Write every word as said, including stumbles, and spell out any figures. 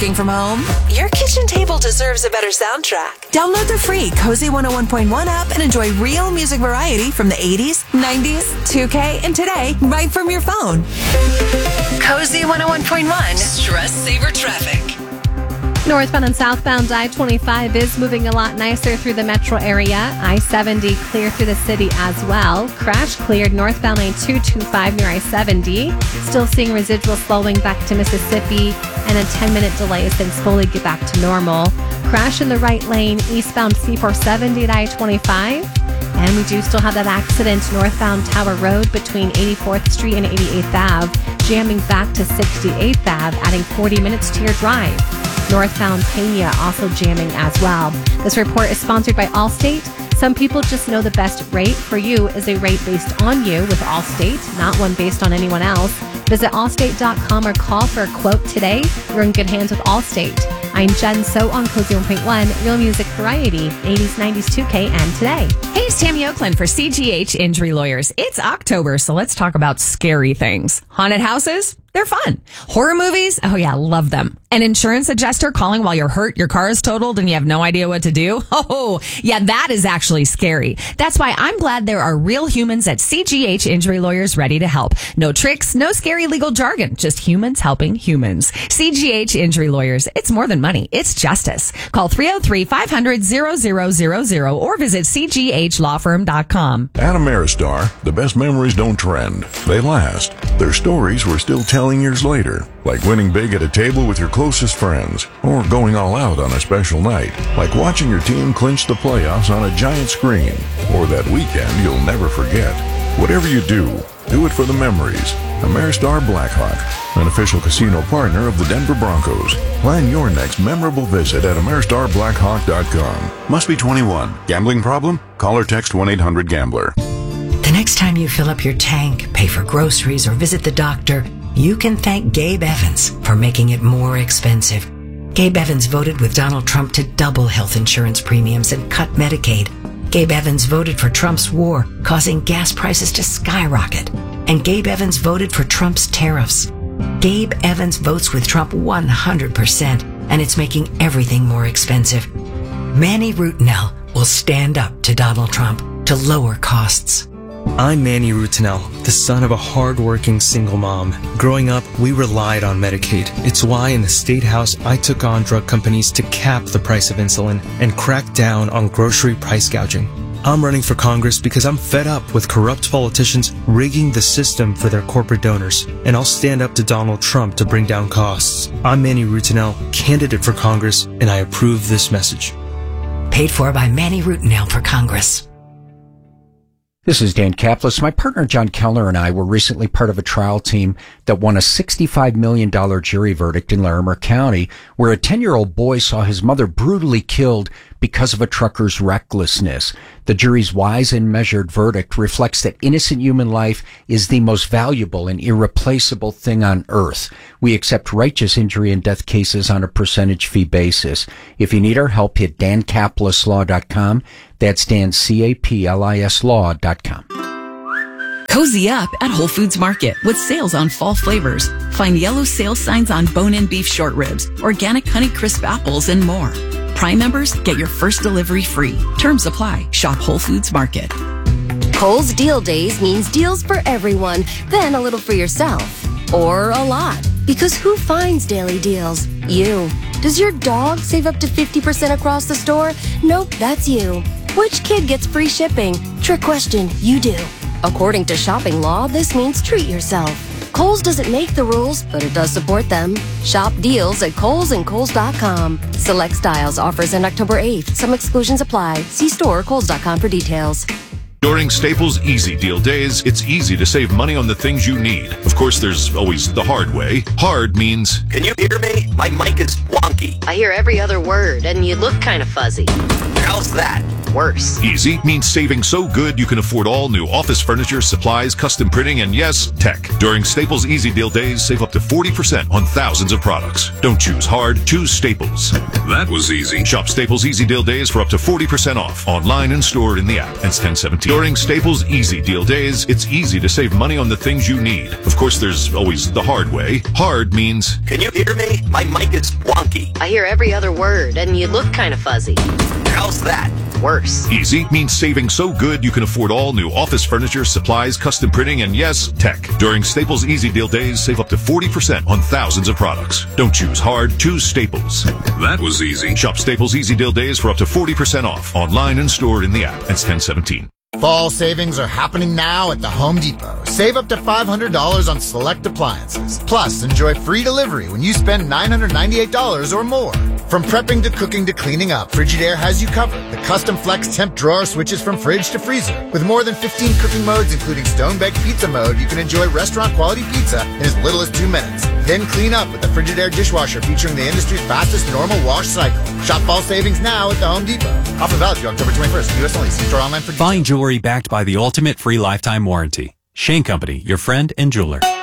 working from home? Your kitchen table deserves a better soundtrack. Download the free Cozy one oh one point one app and enjoy real music variety from the eighties, nineties, two K, and today right from your phone. Cozy one oh one point one. Stress Saver Traffic. Northbound and southbound I twenty-five is moving a lot nicer through the metro area. I seventy clear through the city as well. Crash cleared northbound lane two twenty-five near I seventy. Still seeing residual slowing back to Mississippi and a ten-minute delay as things slowly get back to normal. Crash in the right lane eastbound C four seventy at I twenty-five. And we do still have that accident northbound Tower Road between eighty-fourth Street and eighty-eighth Avenue, jamming back to sixty-eighth Avenue, adding forty minutes to your drive. Northbound Pena also jamming as well. This report is sponsored by Allstate. Some people just know the best rate for you is a rate based on you with Allstate, not one based on anyone else. Visit allstate dot com or call for a quote today. You're in good hands with Allstate. I'm Jen So on Cozy one point one, real music variety, eighties, nineties, two K, and today. Hey, it's Tammy Oakland for C G H Injury Lawyers. It's October, so let's talk about scary things. Haunted houses? They're fun. Horror movies? Oh yeah, love them. An insurance adjuster calling while you're hurt, your car is totaled, and you have no idea what to do? Oh, yeah, that is actually scary. That's why I'm glad there are real humans at C G H Injury Lawyers ready to help. No tricks, no scary legal jargon, just humans helping humans. C G H Injury Lawyers. It's more than money. It's justice. Call three oh three, five hundred, zero zero zero zero or visit c g h law firm dot com. At Ameristar, the best memories don't trend. They last. Their stories we're still telling years later, like winning big at a table with your closest friends, or going all out on a special night, like watching your team clinch the playoffs on a giant screen, or that weekend you'll never forget. Whatever you do, do it for the memories. Ameristar Blackhawk, an official casino partner of the Denver Broncos. Plan your next memorable visit at ameristar blackhawk dot com. Must be twenty-one. Gambling problem? Call or text one eight hundred gambler. The next time you fill up your tank, pay for groceries, or visit the doctor, you can thank Gabe Evans for making it more expensive. Gabe Evans voted with Donald Trump to double health insurance premiums and cut Medicaid. Gabe Evans voted for Trump's war, causing gas prices to skyrocket. And Gabe Evans voted for Trump's tariffs. Gabe Evans votes with Trump one hundred percent, and it's making everything more expensive. Manny Rutinel will stand up to Donald Trump to lower costs. I'm Manny Rutinel, the son of a hard-working single mom. Growing up, we relied on Medicaid. It's why in the State House, I took on drug companies to cap the price of insulin and crack down on grocery price gouging. I'm running for Congress because I'm fed up with corrupt politicians rigging the system for their corporate donors. And I'll stand up to Donald Trump to bring down costs. I'm Manny Rutinel, candidate for Congress, and I approve this message. Paid for by Manny Rutinel for Congress. This is Dan Kaplis. My partner John Kellner and I were recently part of a trial team that won a sixty-five million dollars jury verdict in Larimer County, where a ten-year-old boy saw his mother brutally killed because of a trucker's recklessness. The jury's wise and measured verdict reflects that innocent human life is the most valuable and irreplaceable thing on earth. We accept righteous injury and death cases on a percentage fee basis. If you need our help, hit dan kaplis law dot com. That's Dan, C A P L I S law dot com. Cozy up at Whole Foods Market with sales on fall flavors. Find yellow sale signs on bone-in beef short ribs, organic Honey Crisp apples, and more. Prime members get your first delivery free. Terms apply. Shop Whole Foods Market. Kohl's Deal Days means deals for everyone, then a little for yourself. Or a lot. Because who finds daily deals? You. Does your dog save up to fifty percent across the store? Nope, that's you. Which kid gets free shipping? Trick question, you do. According to shopping law, this means treat yourself. Kohl's doesn't make the rules, but it does support them. Shop deals at Kohl's and Kohl's dot com. Select styles offers end October eighth. Some exclusions apply. See store or Kohl's dot com for details. During Staples Easy Deal Days, it's easy to save money on the things you need. Of course, there's always the hard way. Hard means... Can you hear me? My mic is wonky. I hear every other word, and you look kind of fuzzy. How's that? Worse. Easy means saving so good you can afford all new office furniture, supplies, custom printing, and yes, tech. During Staples Easy Deal Days, save up to forty percent on thousands of products. Don't choose hard, choose Staples. That was easy. Shop Staples Easy Deal Days for up to forty percent off, online and stored in the app. It's ten seventeen. During Staples Easy Deal Days, it's easy to save money on the things you need. Of course, there's always the hard way. Hard means... Can you hear me? My mic is wonky. I hear every other word, and you look kind of fuzzy. How's that? Worse. Easy means saving so good you can afford all new office furniture, supplies, custom printing, and yes, tech. During Staples Easy Deal Days, save up to forty percent on thousands of products. Don't choose hard, choose Staples. That was easy. Shop Staples Easy Deal Days for up to forty percent off, online and stored in the app. It's ten seventeen. Fall savings are happening now at the Home Depot. Save up to five hundred dollars on select appliances. Plus, enjoy free delivery when you spend nine hundred ninety-eight dollars or more. From prepping to cooking to cleaning up, Frigidaire has you covered. The custom flex temp drawer switches from fridge to freezer. With more than fifteen cooking modes, including stone-baked pizza mode, you can enjoy restaurant-quality pizza in as little as two minutes. Then clean up with the Frigidaire dishwasher featuring the industry's fastest normal wash cycle. Shop fall savings now at the Home Depot. Offer valid through October twenty-first. U S only. See store online for details. Find jewelry backed by the ultimate free lifetime warranty. Shane Company, your friend and jeweler.